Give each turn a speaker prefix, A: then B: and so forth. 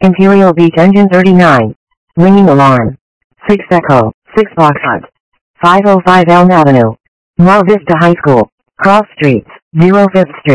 A: Imperial Beach Engine 39. Ringing alarm. 6 Echo, 6 Foxtrot. 505 Elm Avenue. Mar Vista High School. Cross Streets, 05th Street.